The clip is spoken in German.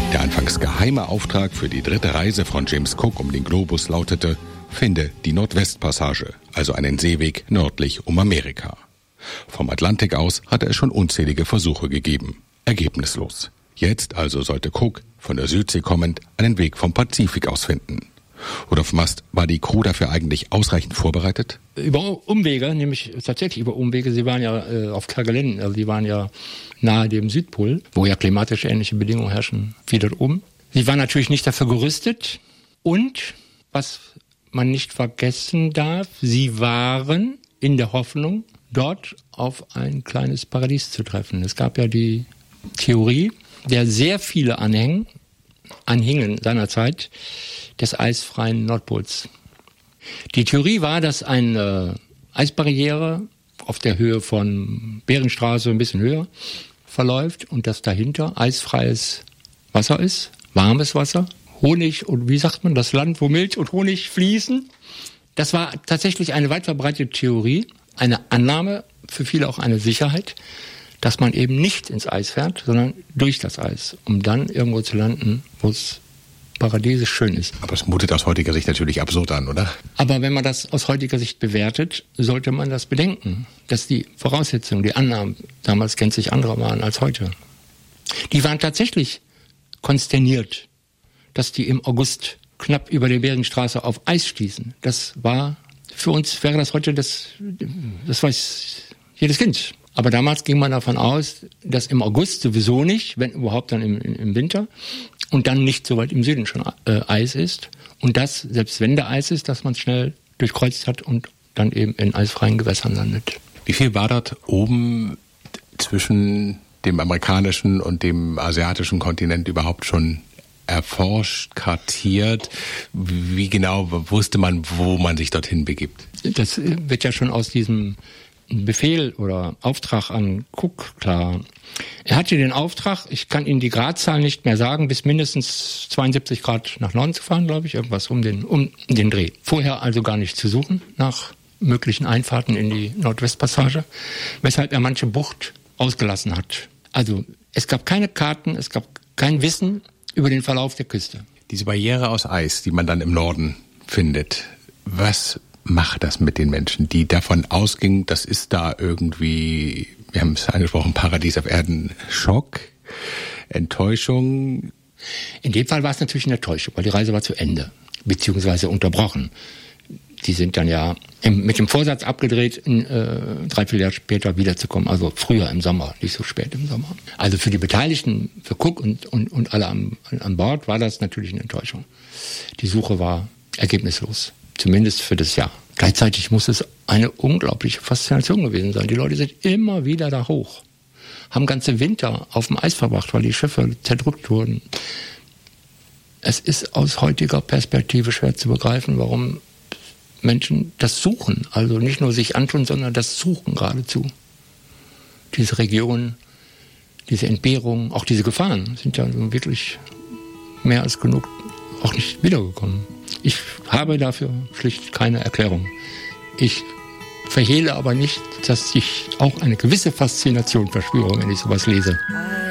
Der anfangs geheime Auftrag für die 3. Reise von James Cook um den Globus lautete: Finde die Nordwestpassage, also einen Seeweg nördlich um Amerika. Vom Atlantik aus hatte es schon unzählige Versuche gegeben. Ergebnislos. Jetzt also sollte Cook, von der Südsee kommend, einen Weg vom Pazifik aus finden. Rudolf Mast, war die Crew dafür eigentlich ausreichend vorbereitet? Über Umwege, nämlich tatsächlich über Umwege. Sie waren ja auf Kerguelen, also die waren ja nahe dem Südpol, wo ja klimatisch ähnliche Bedingungen herrschen wie dort oben. Sie waren natürlich nicht dafür gerüstet und, was man nicht vergessen darf, sie waren in der Hoffnung, dort auf ein kleines Paradies zu treffen. Es gab ja die Theorie, der sehr viele anhingen seinerzeit, des eisfreien Nordpols. Die Theorie war, dass eine Eisbarriere auf der Höhe von Beringstraße ein bisschen höher verläuft und dass dahinter eisfreies Wasser ist, warmes Wasser, Honig und wie sagt man, das Land, wo Milch und Honig fließen. Das war tatsächlich eine weit verbreitete Theorie, eine Annahme, für viele auch eine Sicherheit, dass man eben nicht ins Eis fährt, sondern durch das Eis, um dann irgendwo zu landen, wo es paradiesisch schön ist. Aber es mutet aus heutiger Sicht natürlich absurd an, oder? Aber wenn man das aus heutiger Sicht bewertet, sollte man das bedenken, dass die Voraussetzungen, die Annahmen damals gänzlich andere waren als heute. Die waren tatsächlich konsterniert, dass die im August knapp über der Beringstraße auf Eis stießen. Das war, für uns wäre das heute, das weiß jedes Kind. Aber damals ging man davon aus, dass im August sowieso nicht, wenn überhaupt dann im Winter, und dann nicht so weit im Süden schon Eis ist. Und dass, selbst wenn da Eis ist, dass man es schnell durchkreuzt hat und dann eben in eisfreien Gewässern landet. Wie viel war dort oben zwischen dem amerikanischen und dem asiatischen Kontinent überhaupt schon erforscht, kartiert? Wie genau wusste man, wo man sich dorthin begibt? Das wird ja schon aus diesem Befehl oder Auftrag an Cook klar. Er hatte den Auftrag, ich kann Ihnen die Gradzahl nicht mehr sagen, bis mindestens 72 Grad nach Norden zu fahren, glaube ich, irgendwas um den Dreh. Vorher also gar nicht zu suchen nach möglichen Einfahrten in die Nordwestpassage, weshalb er manche Bucht ausgelassen hat. Also es gab keine Karten, es gab kein Wissen über den Verlauf der Küste. Diese Barriere aus Eis, die man dann im Norden findet, was macht das mit den Menschen, die davon ausgingen, das ist da irgendwie, wir haben es angesprochen, Paradies auf Erden, Schock, Enttäuschung? In dem Fall war es natürlich eine Enttäuschung, weil die Reise war zu Ende, beziehungsweise unterbrochen. Die sind dann ja mit dem Vorsatz abgedreht, 3-4 Jahre später wiederzukommen, also früher im Sommer, nicht so spät im Sommer. Also für die Beteiligten, für Cook und alle an Bord war das natürlich eine Enttäuschung. Die Suche war ergebnislos. Zumindest für das Jahr. Gleichzeitig muss es eine unglaubliche Faszination gewesen sein. Die Leute sind immer wieder da hoch, haben ganze Winter auf dem Eis verbracht, weil die Schiffe zerdrückt wurden. Es ist aus heutiger Perspektive schwer zu begreifen, warum Menschen das suchen. Also nicht nur sich antun, sondern das suchen geradezu. Diese Region, diese Entbehrungen, auch diese Gefahren sind ja wirklich mehr als genug auch nicht wiedergekommen. Ich habe dafür schlicht keine Erklärung. Ich verhehle aber nicht, dass ich auch eine gewisse Faszination verspüre, wenn ich sowas lese.